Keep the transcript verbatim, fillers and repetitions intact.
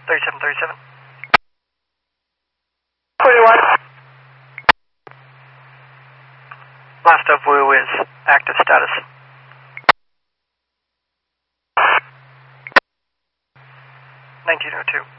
thirty-seven thirty-seven. forty-one. Last of Woo is active status. nineteen oh two.